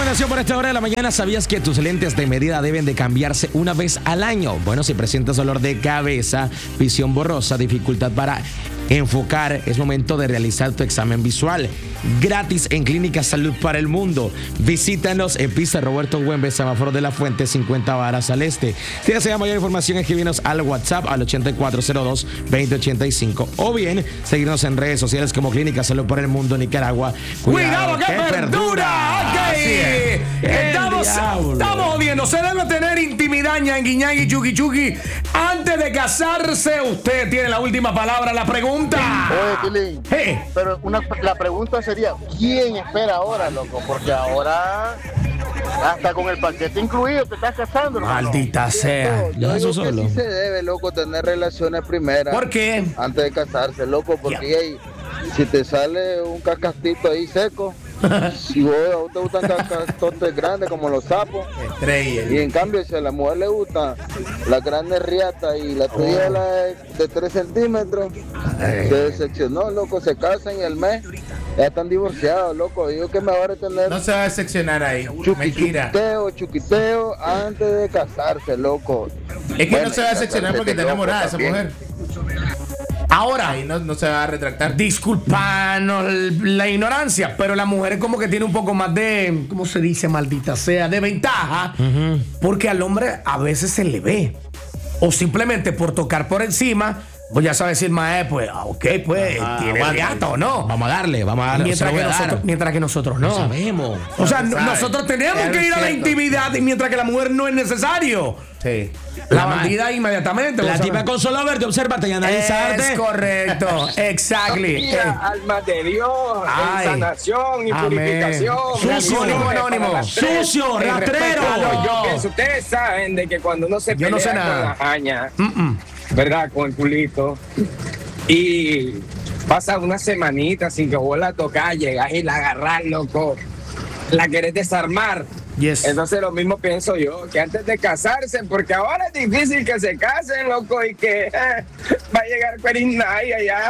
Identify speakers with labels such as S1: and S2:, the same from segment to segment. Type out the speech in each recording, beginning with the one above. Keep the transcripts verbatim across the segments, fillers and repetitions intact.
S1: recomendación por esta hora de la mañana. ¿Sabías que tus lentes de medida deben de cambiarse una vez al año? Bueno, si presentas dolor de cabeza, visión borrosa, dificultad para enfocar, es momento de realizar tu examen visual. Gratis en Clínica Salud para el Mundo. Visítanos en pista Roberto Güembe, Semáforo de la Fuente, cincuenta Varas al Este. Si deseas mayor información, escríbenos al WhatsApp al ochenta y cuatro cero dos, veinte ochenta y cinco o bien seguirnos en redes sociales como Clínica Salud para el Mundo Nicaragua.
S2: ¡Cuidado, que perdura! Ok. Estamos, estamos viendo. Se debe tener intimidad, ñangui, ñangui, chuki, chuki. Antes de casarse, usted tiene la última palabra. La pregunta.
S3: Oye, Tilín,
S2: hey.
S3: pero una, la pregunta sería, ¿quién espera ahora, loco? Porque ahora, hasta con el paquete incluido, te estás casando, hermano.
S2: Maldita sea.
S4: Yo digo que sí se debe, loco, tener relaciones primeras.
S2: ¿Por qué?
S4: Antes de casarse, loco, porque
S2: Yeah.
S4: hey, si te sale un cacastito ahí seco, si vos, a vos te gustan cacastotes grandes como los sapos,
S2: Estrella.
S4: y en cambio si a la mujer le gustan las grandes riatas y la tuya
S2: Oh.
S4: la de, de tres centímetros,
S2: Ay.
S4: se decepcionó, loco, se casan y al mes ya están divorciados, loco. Digo que mejor es tener
S5: No se va a decepcionar ahí.
S4: chuqui,
S5: Mentira.
S4: chuquiteo, chuquiteo antes de casarse, loco.
S5: Es que
S4: Bueno,
S5: no se va a
S4: y
S5: decepcionar porque está
S4: loco
S5: enamorada esa
S4: también.
S5: mujer.
S2: Ahora,
S5: Ahí no, no se va a retractar.
S2: disculpanos la ignorancia, pero la mujer es como que tiene un poco más de, ¿cómo se dice, maldita sea? De ventaja, uh-huh. Porque al hombre a veces se le ve. O simplemente por tocar por encima, pues ya sabe decir, mae, pues, ok, pues,
S1: Ah,
S2: tiene
S1: aguanta.
S2: riata o no.
S1: Vamos a darle, vamos a darle.
S2: Mientras
S1: se lo
S2: que,
S1: voy a dar.
S2: nosotros, mientras que nosotros no.
S1: No sabemos.
S2: O sea,
S5: No se
S2: no-
S5: sabe.
S2: nosotros tenemos
S5: Es
S2: que ir a la
S5: cierto.
S2: intimidad y mientras que la mujer no es necesario.
S5: Sí.
S2: La
S1: La ma-
S2: bandida inmediatamente.
S1: La
S2: vos
S1: tipa
S2: sabés.
S1: con solo verte, obsérvate y analizarte.
S2: Es correcto, exactly.
S6: Mira,
S2: Eh,
S6: alma de Dios,
S2: Ay.
S6: en sanación y
S2: Amén.
S6: purificación.
S2: Sucio,
S6: Anónimo,
S2: anónimo.
S6: para las tres.
S1: Sucio,
S2: El
S1: rastrero.
S2: respeto.
S6: Yo pienso, ustedes saben de que cuando uno se
S2: Yo
S6: pelea
S2: no sé
S6: con
S2: nada.
S6: la jaña,
S2: mm-mm.
S6: ¿verdad? Con el culito, y pasa una semanita sin que vos la tocas, llegas y la agarrás, loco, la querés desarmar.
S2: Yes.
S6: Entonces lo mismo pienso yo, que antes de casarse, porque ahora es difícil que se casen, loco, y que eh, va a llegar Perinaya ya,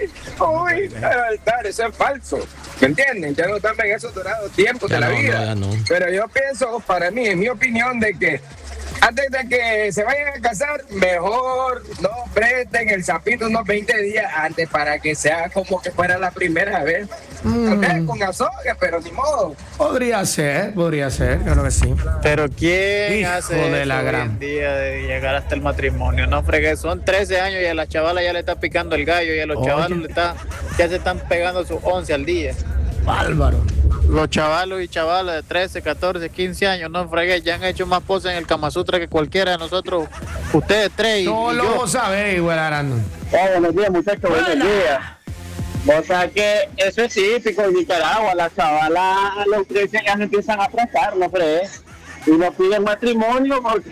S6: uy, al altar, eso es falso, ¿me entienden? Ya no están en esos dorados tiempos
S1: Ya
S6: de la
S1: no,
S6: vida,
S1: no, ya no.
S6: pero yo pienso, para mí, en mi opinión, de que antes de que se vayan a casar, mejor no presten el sapito unos veinte días antes para que sea como que fuera la primera vez. Tal vez con azogue, pero ni modo.
S2: Podría ser, podría ser, claro que sí.
S7: Pero ¿quién
S2: Hijo
S7: hace
S2: de
S7: eso
S2: la
S7: hoy
S2: gran-
S7: en día de llegar hasta el matrimonio? No fregué, son trece años y a la chavala ya le está picando el gallo y a los
S2: Oye.
S7: chavalos le está, ya se están pegando sus once al día.
S2: Bárbaro.
S7: Los chavalos y chavalas de trece, catorce, quince años, no fregué, ya han hecho más poses en el Kama Sutra que cualquiera de nosotros, ustedes tres y,
S2: No
S7: y
S2: lo
S7: yo.
S2: sabéis, güey, Arando.
S8: Oh, buenos días, muchachos, buenos
S2: Buena.
S8: días. O sea que eso es típico en Nicaragua, las chavalas a los trece años empiezan a atrasar, ¿no crees? Y no piden matrimonio porque,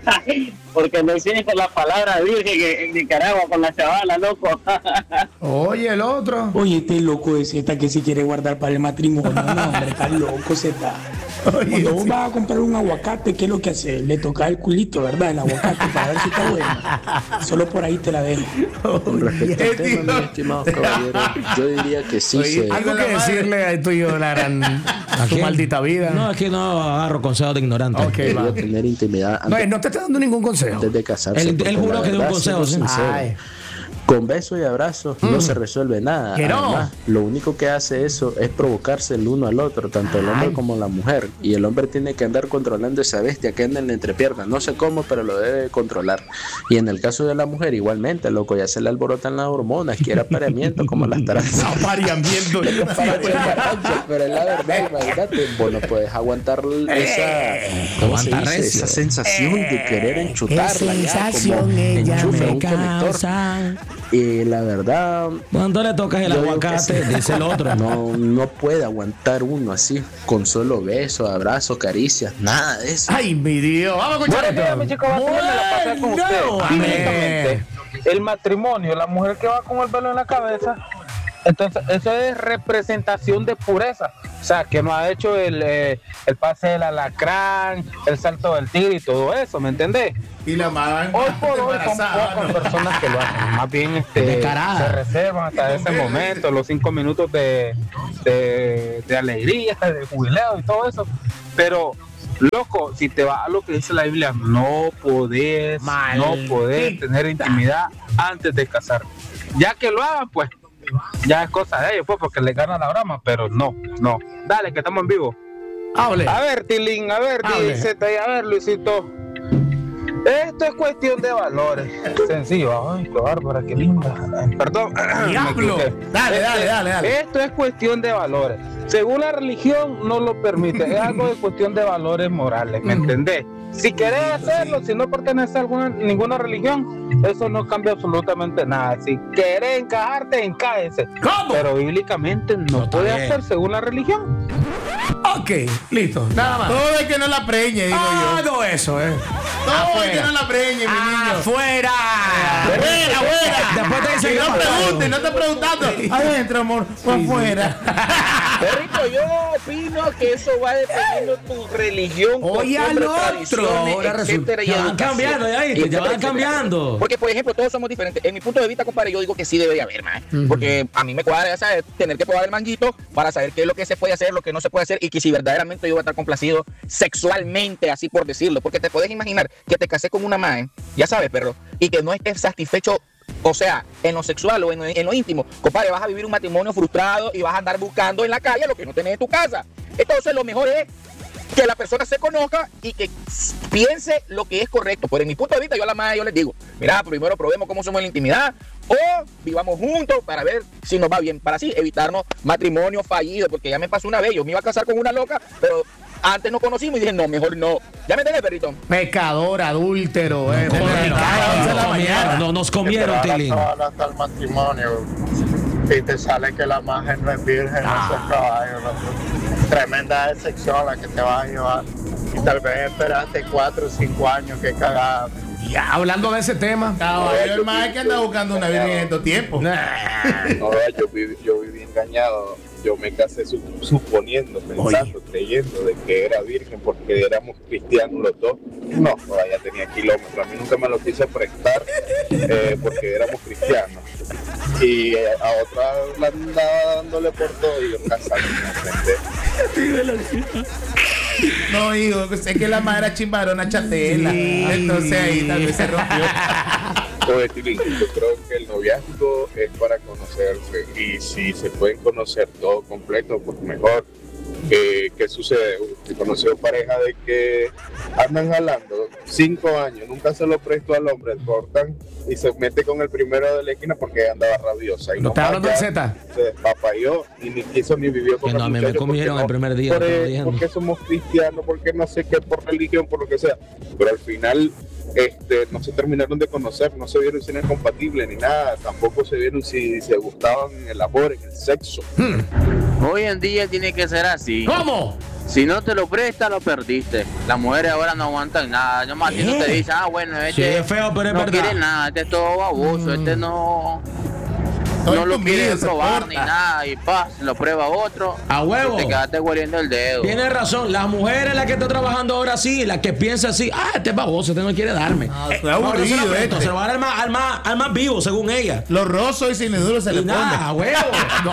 S8: porque no hicieron con la palabra virgen en Nicaragua con la chavala, loco.
S2: Oye, el otro.
S9: Oye, este loco de Z que si quiere guardar para el matrimonio. No, hombre, está loco Z.
S2: Oye,
S9: Cuando vos
S2: sí.
S9: vas a comprar un aguacate, ¿qué es lo que hace? Le toca el culito, ¿verdad? El aguacate para ver si está bueno. Solo por ahí te la dejo.
S10: Con respecto al tema,
S2: Dios.
S10: mis estimados caballeros, yo diría que sí
S2: Oye,
S10: se...
S2: algo que decirle a tu hijo, la gran, a tu
S1: quién?
S2: maldita vida.
S1: No, es que no agarro consejos de ignorante.
S2: Ok,
S10: debería
S2: va.
S10: tener intimidad
S2: No,
S10: antes,
S2: no te está dando ningún consejo.
S10: antes de casarse.
S1: Él-
S10: porque
S1: él juró
S10: la
S1: que dio un
S10: verdad,
S1: consejo,
S10: siendo
S1: sí.
S10: sincero,
S2: Ay.
S10: con besos y abrazos no se resuelve nada.
S2: Que no.
S10: Además, lo único que hace eso es provocarse el uno al otro, tanto el hombre
S2: Ay.
S10: como la mujer. Y el hombre tiene que andar controlando esa bestia que anda en la entrepierna. No sé cómo, pero lo debe controlar. Y en el caso de la mujer, igualmente, loco, ya se le alborotan las hormonas, quiere apareamiento como las tarantas.
S2: Apareamiento.
S10: Pero es la verdad, imagínate, vos no puedes aguantar esa, ¿cómo se
S1: Aguanta
S10: dice?
S1: recio.
S10: Esa sensación de querer enchutarla
S2: Qué
S10: ya,
S2: sensación
S10: como
S2: ella
S10: enchufe
S2: me
S10: un conector.
S1: Causa.
S10: Y la verdad,
S1: Cuando le tocas el
S10: yo digo
S1: aguacate,
S10: que sí.
S1: dice el otro.
S10: no, no puede aguantar uno así, con solo besos, abrazos, caricias, nada de eso.
S2: Ay, mi Dios. Vamos a escuchar
S8: Buenos días,
S2: esto.
S8: mi chico, va a tener la pasar con usted.
S2: Amén.
S8: Directamente. El matrimonio, la mujer que va con el velo en la cabeza, entonces eso es representación de pureza. O sea, que no ha hecho el, eh, el pase del alacrán, el salto del tigre y todo eso, ¿me entendés?
S5: Y la madre
S8: Hoy por hoy son
S5: embarazada,
S8: pocas
S5: ¿no?
S8: personas que lo hacen, más bien este,
S1: Descarada.
S8: se reservan hasta ese momento, los cinco minutos de, de, de alegría, de jubileo y todo eso.
S11: Pero, loco, si te vas a lo que dice la Biblia, no podés, no podés tener intimidad antes de casarte. Ya que lo hagan, pues, ya es cosa de ellos, pues, porque les gana la broma, pero no, no. Dale, que estamos en vivo.
S2: Hable.
S11: A ver, Tilín, a ver, dice, a ver, Luisito. Esto es cuestión de valores. Sencillo. Ay, qué bárbara, qué linda. Perdón.
S2: Diablo. Dale,
S11: este,
S2: dale, dale, dale.
S11: Esto es cuestión de valores. Según la religión no lo permite. Es algo de cuestión de valores morales, ¿me entendés? Si querés hacerlo, si no perteneces a alguna, ninguna religión, eso no cambia absolutamente nada. Si querés encajarte, encájese.
S2: ¿Cómo?
S11: Pero bíblicamente no, no puede hacer según la religión.
S2: Ok, listo, nada más.
S5: Todo es que no la preñe, digo
S2: ah,
S5: yo.
S2: Todo eso, eh.
S5: Todo es que no la preñe, mi niño.
S2: ¡Afuera!
S5: ¡Fuera, fuera!
S2: Después te dicen
S5: que no preguntes, no te preguntando. Adentro, amor, o sí, afuera.
S12: Sí. Perrito, yo opino que eso va dependiendo de tu religión,
S2: Oye, al otro.
S12: Ahora etcétera,
S2: ya van cambiando, ya viste, ya van cambiando.
S12: Porque, por ejemplo, todos somos diferentes. En mi punto de vista, compadre, yo digo que sí debería haber, man. Uh-huh. Porque a mí me cuadra, ¿sabes? Tener que probar el manguito para saber qué es lo que se puede hacer, lo que no se puede hacer, y que si verdaderamente yo voy a estar complacido sexualmente, así por decirlo. Porque te puedes imaginar que te casé con una mae, ya sabes, perro, y que no estés satisfecho, o sea, en lo sexual o en, en lo íntimo. Compadre, vas a vivir un matrimonio frustrado y vas a andar buscando en la calle lo que no tenés en tu casa. Entonces, lo mejor es que la persona se conozca y que piense lo que es correcto. Por en mi punto de vista, yo a la madre yo les digo, mira, primero probemos cómo somos en la intimidad o vivamos juntos para ver si nos va bien, para así evitarnos matrimonio fallido, porque ya me pasó una vez, yo me iba a casar con una loca, pero antes nos conocimos y dije, no, mejor no. ¿Ya me entendés, perrito?
S2: Pecador, adúltero, eh.
S1: No, no, nos comieron, Tilín.
S3: Hasta el matrimonio. Y te sale que la imagen no es virgen, ah. no es caballo, no. Tremenda decepción la que te vas a llevar. Y tal vez esperaste cuatro o cinco años, que cagada.
S2: Ya, hablando de ese tema.
S5: Caballero, el más que anda buscando una virgen en estos tiempos.
S13: No, yo viví, yo viví engañado. Yo me casé suponiendo, pensando, Oye. creyendo de que era virgen porque éramos cristianos los dos. No, todavía tenía kilómetros. A mí nunca me lo quise prestar eh, porque éramos cristianos. Y eh, a otra la andaba dándole por todo y yo casándome.
S5: No, hijo, sé que la madre era chimbarona chatela. Sí. Entonces ahí tal vez se rompió.
S13: Oye, Tilín, yo creo que el noviazgo es para conocerse y si se pueden conocer todo completo, pues mejor. Eh, ¿Qué sucede? He conocido pareja de que andan jalando cinco años, nunca se lo prestó al hombre, cortan y se mete con el primero de la esquina porque andaba rabiosa. Y
S2: ¿No estás hablando de Z?
S13: Se despapayó y ni quiso ni vivió con
S1: que no,
S13: el
S1: muchacho. Me comieron
S13: no,
S1: el primer día.
S13: Por el, porque somos cristianos, porque no sé qué, por religión, por lo que sea. Pero al final este, no se terminaron de conocer, no se vieron si eran compatibles ni nada, tampoco se vieron si se gustaban en el amor, en el sexo.
S2: Hmm.
S14: Hoy en día tiene que ser así.
S2: ¿Cómo?
S14: Si no te lo prestas, lo perdiste. Las mujeres ahora no aguantan nada. Nomás si no te dicen, ah, bueno, este
S1: sí, es feo, pero es
S14: no
S1: verdad.
S14: quiere nada, este es todo baboso, mm. este no...
S5: Estoy
S14: no lo quiere probar
S5: porta.
S14: ni nada y paz, lo prueba otro.
S1: A huevo.
S14: Y te quedaste hueliendo el dedo.
S1: Tienes razón, las mujeres las que están trabajando ahora sí, las que piensan así, ah, este es baboso, este no quiere darme.
S5: Ah, eh, aburrido,
S1: no,
S5: este.
S1: Se lo va a dar al más, al, más, al más vivo, según ella.
S5: Los rosos y sin duro se y le
S1: nada,
S5: pone.
S1: A huevo. No.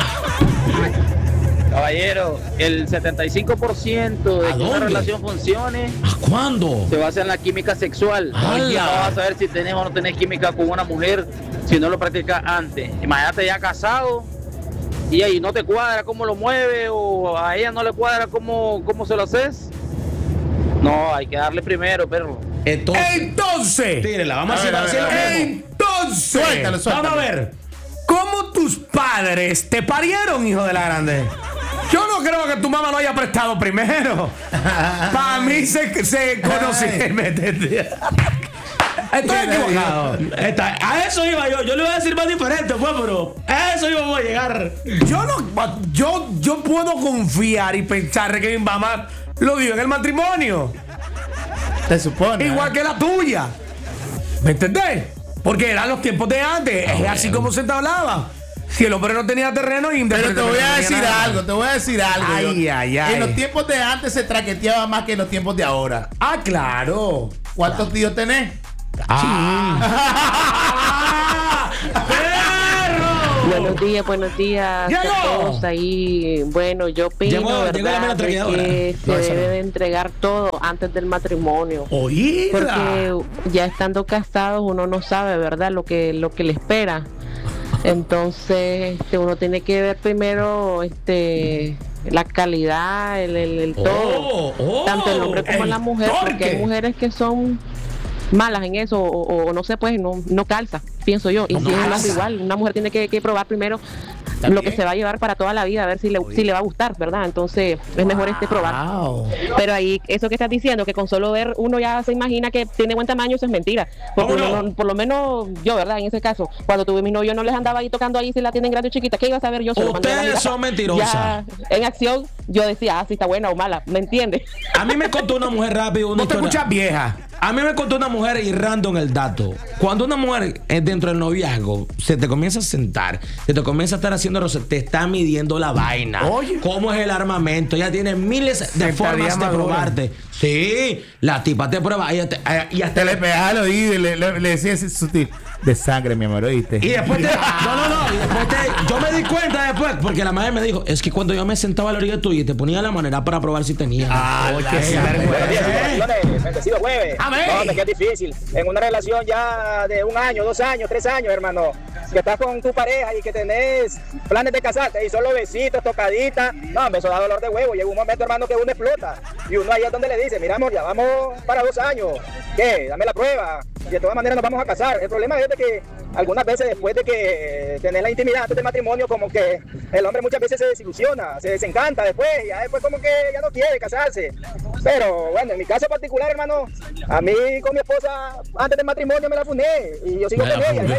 S14: Caballero, el setenta y cinco por ciento de que una relación funcione,
S1: ¿a cuándo?
S14: Se basa en la química sexual. Hoy no vas a saber si tenés o no tenés química con una mujer si no lo practicas antes. Imagínate ya casado y ahí no te cuadra cómo lo mueve o a ella no le cuadra cómo, cómo se lo haces. No, hay que darle primero, perro.
S2: Entonces, Entonces
S1: tírela, vamos a, a, ver, a, ver, a
S2: ver. Entonces,
S5: suéltalo, suéltalo.
S2: Vamos a ver. ¿Cómo tus padres te parieron, hijo de la grande? Yo no creo que tu mamá lo haya prestado primero. Para mí se, se conocieron. Estoy equivocado.
S1: Esta, a eso iba yo. Yo le iba a decir más diferente, pues, pero a eso íbamos a llegar.
S2: Yo no, yo, yo puedo confiar y pensar que mi mamá lo dio en el matrimonio.
S5: Te supone.
S2: Igual
S5: ¿eh?
S2: que la tuya. ¿Me entendés? Porque eran los tiempos de antes. Es así como se te hablaba. Si el hombre no tenía terreno y
S5: pero te voy a decir nada. algo, te voy a decir algo.
S2: Ay,
S5: yo.
S2: ay, ay.
S5: En los tiempos de antes se traqueteaba más que en los tiempos de ahora.
S2: Ah, claro.
S5: ¿Cuántos
S2: claro.
S5: tíos tenés?
S1: Ah. ¡Perro!
S15: Buenos días, buenos días
S2: ¡Llegó!
S15: a todos ahí. Bueno, yo opino,
S1: Llegó-
S15: ¿verdad?,
S1: llegó la
S15: de
S1: metraqueadora.
S15: que
S1: No,
S15: se
S1: esa
S15: debe
S1: no.
S15: de entregar todo antes del matrimonio.
S2: Oída.
S15: Porque ya estando casados uno no sabe, ¿verdad?, lo que lo que le espera. Entonces, este, uno tiene que ver primero este la calidad, el, el, el
S2: Oh,
S15: todo,
S2: oh,
S15: tanto el hombre como
S2: el
S15: la mujer, porque hay
S2: torque.
S15: mujeres que son malas en eso o, o no sé, pues no, no calza, pienso yo. Y
S2: No
S15: si es un hombre
S2: calza.
S15: igual, una mujer tiene que, que probar primero lo que se va a llevar para toda la vida, a ver si le, si le va a gustar, ¿verdad? Entonces es mejor este probar.
S2: Wow.
S15: Pero ahí, eso que estás diciendo, que con solo ver uno ya se imagina que tiene buen tamaño, eso es mentira. Porque
S1: ¿Cómo no?
S15: uno no- por lo menos yo, ¿verdad? En ese caso, cuando tuve mi novio no les andaba ahí tocando ahí si la tienen grande o chiquita. ¿Qué iba a saber yo? Se lo mandé a la
S1: Ustedes
S15: amiga.
S1: son mentirosas.
S15: Ya en acción yo decía, ah, si está buena o mala, ¿me entiendes?
S1: A mí me contó una mujer rápido una
S2: ¿No te
S1: historia.
S2: escuchas vieja?
S1: A mí me contó una mujer y random el dato. Cuando una mujer es dentro del noviazgo, se te comienza a sentar, se te comienza a estar haciendo rosas, te está midiendo la vaina.
S2: Oye.
S1: ¿Cómo es el armamento? Ella tiene miles de
S2: Sentadilla
S1: formas de
S2: madura.
S1: probarte. Sí, la tipa te prueba ella te- eh, y hasta
S5: Te le pegaba al oído y le, le, le decía así sutil. De sangre, mi amor, ¿oíste?
S1: Y después te, no, no, no, y después te, yo me di cuenta después, porque la madre me dijo, es que cuando yo me sentaba a la orilla tuya y te ponía la manera para probar si tenía.
S2: Ah,
S1: Oye,
S2: qué vergüenza.
S12: Bendiciones, bendecido jueves.
S2: Amén.
S12: No, hombre, que es difícil. En una relación ya de un año, dos años, tres años, hermano, que estás con tu pareja y que tenés planes de casarte y solo besitos, tocaditas. No, hombre, eso da dolor de huevo. Llega un momento, hermano, que uno explota. Y uno ahí es donde le dice, mira, amor, ya vamos para dos años. ¿Qué? Dame la prueba. Y de todas maneras nos vamos a casar. El problema es de que algunas veces después de que tener la intimidad antes del matrimonio, como que el hombre muchas veces se desilusiona, se desencanta después, y ya después como que ya no quiere casarse. Pero bueno, en mi caso particular, hermano, a mí con mi esposa antes del matrimonio me la fundé y yo sigo
S1: Me la
S12: con ella.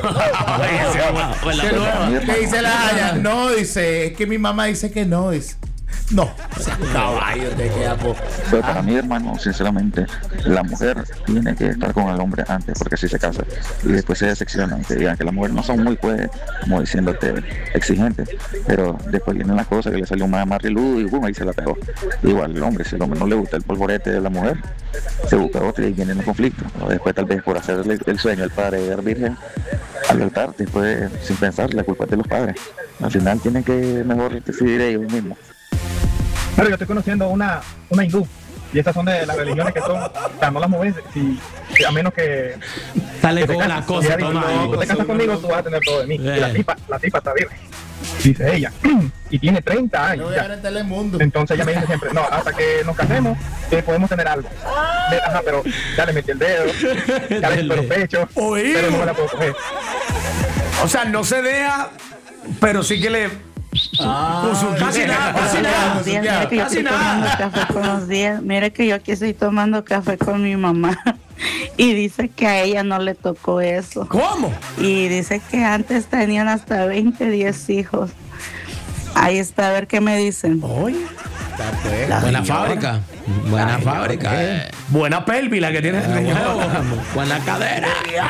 S1: fundé.
S5: ¿Qué dice la Haya? No, dice, es que mi mamá dice que no, dice. No, caballo, te queda poco.
S16: Pero para mí, hermano, sinceramente, la mujer tiene que estar con el hombre antes, porque si se casa y después se decepcionan, que digan que las mujeres no son muy, pues, como diciéndote, exigentes, pero después vienen las cosas que le salió más marriludo y boom, ahí se la pegó. Igual el hombre, si al hombre no le gusta el polvorete de la mujer, se busca otro y ahí viene el conflicto. O después tal vez por hacerle el sueño al padre de dar virgen al altar, después sin pensar, la culpa es de los padres. Al final tienen que mejor decidir ellos mismos.
S17: Claro, yo estoy conociendo una, una hindú y estas son de las religiones que son, o sea, no las mueves si, si a menos que
S1: Dale
S17: que te
S1: con
S17: cases.
S1: la cosa,
S17: Ella dijo,
S1: toma
S17: no,
S1: ahí.
S17: tú te casas conmigo, tú vas a tener todo de mí.
S1: Eh.
S17: Y la tipa, la tipa está virgen, dice ella, y tiene treinta años.
S5: voy a ver en Telemundo.
S17: Entonces ella me dice siempre, no, hasta que nos casemos, eh, podemos tener algo. De- Ajá, pero ya le metí el dedo, ya le quitó los pechos,
S2: Oído.
S17: pero no me la puedo coger.
S2: O sea, no se deja, pero sí que le. con su
S1: casi nada, casi nada.
S18: Buenos días, mira que yo
S1: Casi
S18: estoy tomando
S1: nada.
S18: café. Buenos días, mira que yo aquí estoy tomando café con mi mamá y dice que a ella no le tocó eso.
S2: ¿Cómo?
S18: Y dice que antes tenían hasta veinte, diez hijos. Ahí está, a ver qué me dicen.
S2: Oye,
S1: La buena fábrica. Buena fábrica. eh.
S2: buena pelvis la que tiene el señor.
S1: Buena cadera.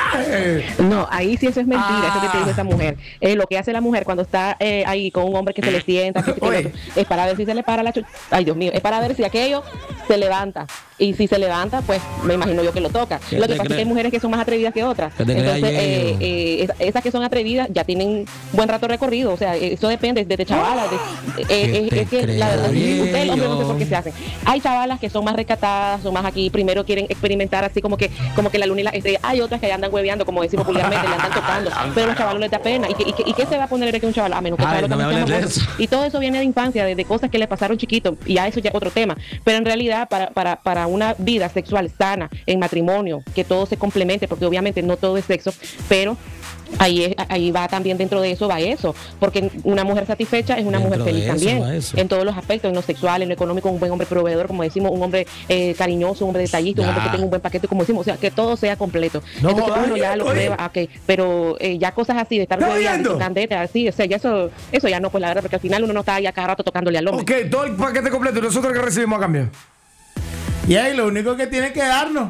S15: No, ahí sí eso es mentira, eso que te dijo esa mujer. Eh, lo que hace la mujer cuando está eh, ahí con un hombre que se le sienta, que, que- que-
S2: Oye.
S15: es para ver si se le para la chu- ay Dios mío, es para ver si aquello se levanta. Y si se levanta, pues me imagino yo que lo toca.
S1: ¿Qué
S15: Lo
S1: te
S15: que pasa es que
S1: crees?
S15: hay mujeres que son más atrevidas que otras.
S1: ¿Qué te crees,
S15: Entonces, eh,
S1: Yayo?
S15: eh, esa- esas que son atrevidas ya tienen buen rato recorrido. O sea, eso depende desde chavalas. de- eh,
S1: ¿Qué
S15: es,
S1: te
S15: es que la
S1: crees,
S15: verdad, usted, el hombre no sé
S1: Yayo?
S15: por qué se hacen. Hay chavalas que son más recatadas, son más aquí, primero quieren experimentar así como que, como que la luna y la estrella. Hay otras que andan hueveando, como decimos vulgarmente, le andan tocando. Pero a los chavalos les da pena. ¿Y qué, y qué- y qué se va a poner que un chaval? A menos que el
S1: Ay,
S15: chavalo
S1: no me
S15: también sea
S1: hables de
S15: más gordo.
S1: eso.
S15: Y todo eso viene de infancia, de, de cosas que le pasaron chiquitos. Y ya eso ya es otro tema. Pero en realidad, para, para, para una vida sexual sana, en matrimonio, que todo se complemente, porque obviamente no todo es sexo, pero ahí es, ahí va también dentro de eso, va eso. Porque una mujer satisfecha es una
S1: Dentro
S15: mujer feliz
S1: de eso,
S15: también.
S1: va eso.
S15: En todos los aspectos, en lo sexual, en lo económico, un buen hombre proveedor, como decimos, un hombre eh, cariñoso, un hombre detallista, un
S1: Ya.
S15: hombre que tenga un buen paquete, como decimos, o sea, que todo sea completo.
S2: No
S15: Entonces
S2: jodas,
S15: uno ya lo
S2: oye.
S15: prueba, ok, pero eh, ya cosas así de estar
S2: ¿Estás
S15: rodeado de
S2: oyendo?
S15: candete, así, o sea, ya eso, eso ya no, pues la verdad, porque al final uno no está ahí a cada rato tocándole al hombre.
S2: Ok, todo el paquete completo. ¿Y nosotros qué recibimos a cambio?
S5: Y ahí lo único que tiene que darnos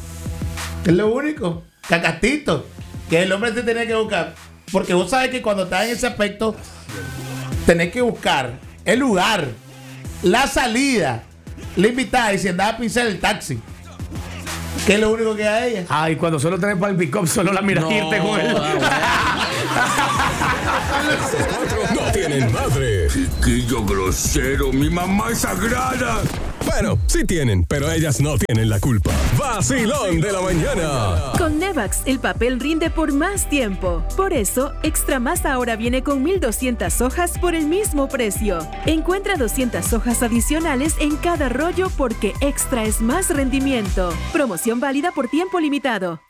S5: es lo único, cacatito, que el hombre te tiene que buscar. Porque vos sabes que cuando estás en ese aspecto, tenés que buscar el lugar, la salida, la invitada y si andaba a pincelar el taxi. Que es lo único que hay ella.
S2: Ay, cuando solo tenés para el pick-up, solo la miras
S1: No,
S2: irte con él.
S1: ah,
S19: Estos cuatro no tienen madre. Chiquillo grosero, mi mamá es sagrada. Bueno, sí tienen, pero ellas no tienen la culpa. Vacilón de la mañana.
S20: Con Nevax, el papel rinde por más tiempo. Por eso, Extra Más ahora viene con mil doscientas hojas por el mismo precio. Encuentra doscientas hojas adicionales en cada rollo porque Extra es más rendimiento. Promoción válida por tiempo limitado.